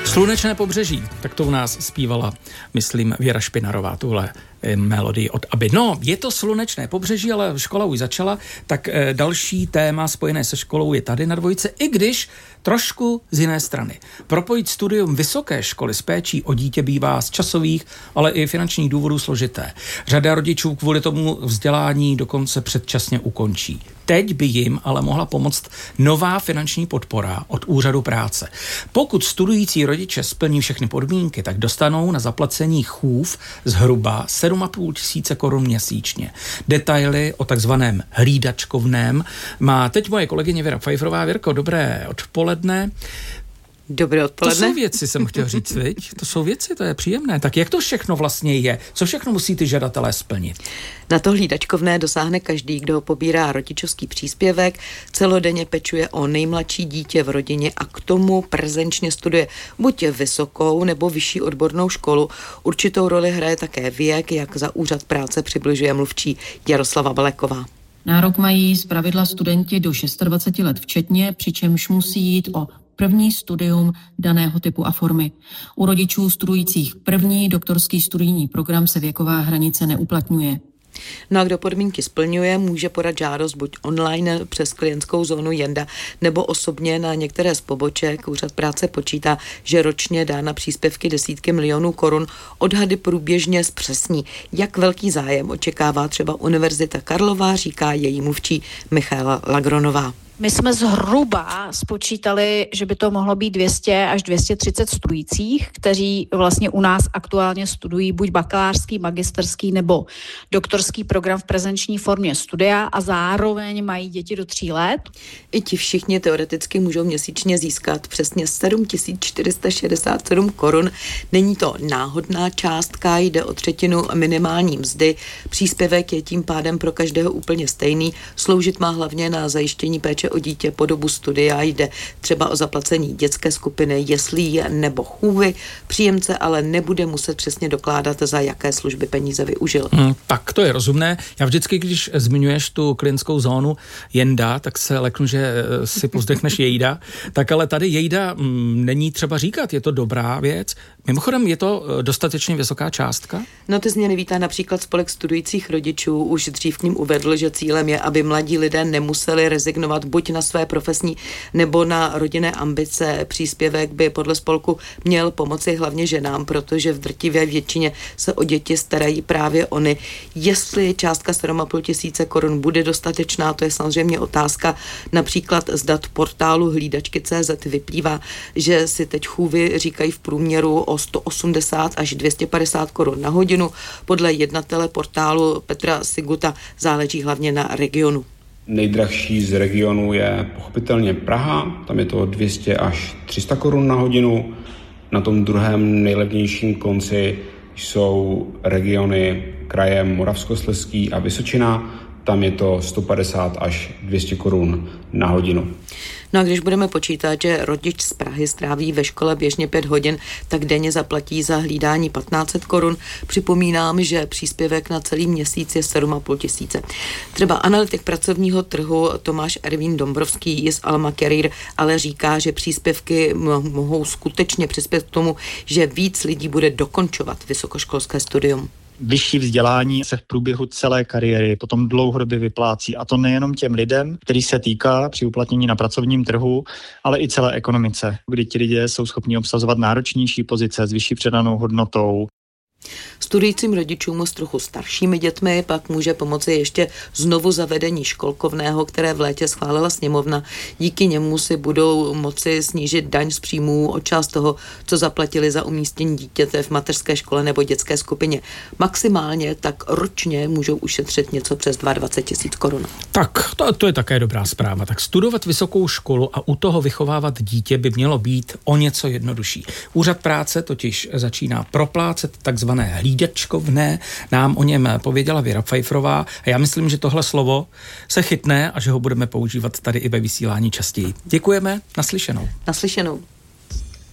Slunečné pobřeží, tak to u nás zpívala, myslím, Věra Špinarová, tuhle melodii od ABBY. No, je to slunečné pobřeží, ale škola už začala, tak další téma spojené se školou je tady na Dvojce, i když trošku z jiné strany. Propojit studium vysoké školy s péčí o dítě bývá z časových, ale i finančních důvodů složité. Řada rodičů kvůli tomu vzdělání dokonce předčasně ukončí. Teď by jim ale mohla pomoct nová finanční podpora od úřadu práce. Pokud studující rodiče splní všechny podmínky, tak dostanou na zaplacení chův zhruba 7,5 tisíce korun měsíčně. Detaily o takzvaném hlídačkovném má teď moje kolegyně Věra Pfeifferová. Věrko, dobré odpoledne. Dobré odpoledne. To jsou věci, jsem chtěl říct, viď? To jsou věci, to je příjemné. Tak jak to všechno vlastně je? Co všechno musí ty žadatelé splnit? Na to hlídačkovné dosáhne každý, kdo pobírá rodičovský příspěvek, celodenně pečuje o nejmladší dítě v rodině a k tomu prezenčně studuje buď vysokou nebo vyšší odbornou školu. Určitou roli hraje také věk, jak za úřad práce přibližuje mluvčí Jaroslava Baleková. Nárok mají zpravidla studenti do 26 let včetně, přičemž musí jít o první studium daného typu a formy. U rodičů studujících první doktorský studijní program se věková hranice neuplatňuje. No a kdo podmínky splňuje, může podat žádost buď online přes klientskou zónu Jenda nebo osobně na některé z poboček. Úřad práce počítá, že ročně dá na příspěvky desítky milionů korun. Odhady průběžně zpřesní, jak velký zájem očekává třeba Univerzita Karlová, říká její mluvčí Michaela Lagronová. My jsme zhruba spočítali, že by to mohlo být 200 až 230 studujících, kteří vlastně u nás aktuálně studují buď bakalářský, magisterský nebo doktorský program v prezenční formě studia a zároveň mají děti do 3 let. I ti všichni teoreticky můžou měsíčně získat přesně 7 467 korun. Není to náhodná částka, jde o 1/3 minimální mzdy. Příspěvek je tím pádem pro každého úplně stejný. Sloužit má hlavně na zajištění péče o dítě po dobu studia, jde třeba o zaplacení dětské skupiny, jeslí nebo chůvy. Příjemce ale nebude muset přesně dokládat, za jaké služby peníze využil. Tak to je rozumné. Já vždycky, když zmiňuješ tu klientskou zónu Jenda, tak se leknu, že si pozdechneš Jejda. Tak ale tady Jejda není třeba říkat, je to dobrá věc. Mimochodem, je to dostatečně vysoká částka? No ty změny vítá například spolek studujících rodičů. Už dřív k ním uvedl, že cílem je, aby mladí lidé nemuseli rezignovat buď na své profesní nebo na rodinné ambice. Příspěvek by podle spolku měl pomoci hlavně ženám, protože v drtivé většině se o děti starají právě oni. Jestli částka 7,5 tisíce korun bude dostatečná, to je samozřejmě otázka. Například z dat portálu hlídačky.cz vyplývá, že si teď chůvy říkají v průměru o 180 až 250 korun na hodinu. Podle jednatele portálu Petra Siguta záleží hlavně na regionu. Nejdražší z regionu je pochopitelně Praha, tam je to 200 až 300 korun na hodinu. Na tom druhém nejlevnějším konci jsou regiony kraje Moravskoslezský a Vysočina, tam je to 150 až 200 korun na hodinu. No a když budeme počítat, že rodič z Prahy stráví ve škole běžně 5 hodin, tak denně zaplatí za hlídání 1500 korun. Připomínám, že příspěvek na celý měsíc je 7,5 tisíce. Třeba analytik pracovního trhu Tomáš Ervín Dombrovský z Alma Career ale říká, že příspěvky mohou skutečně přispět k tomu, že víc lidí bude dokončovat vysokoškolské studium. Vyšší vzdělání se v průběhu celé kariéry potom dlouhodobě vyplácí, a to nejenom těm lidem, který se týká při uplatnění na pracovním trhu, ale i celé ekonomice, kdy ti lidé jsou schopni obsazovat náročnější pozice s vyšší přidanou hodnotou. Studujícím rodičům s trochu staršími dětmi pak může pomoci ještě znovu zavedení školkovného, které v létě schválila sněmovna. Díky němu si budou moci snížit daň z příjmů o část toho, co zaplatili za umístění dítěte v mateřské škole nebo dětské skupině. Maximálně tak ročně můžou ušetřit něco přes 22 tisíc korun. Tak, to je také dobrá zpráva. Tak studovat vysokou školu a u toho vychovávat dítě by mělo být o něco jednodušší. Úřad práce totiž začíná proplácet takzvané hlídačkovné. Nám o něm pověděla Věra Pfeifferová a já myslím, že tohle slovo se chytne a že ho budeme používat tady i ve vysílání častěji. Děkujeme, naslyšenou. Naslyšenou.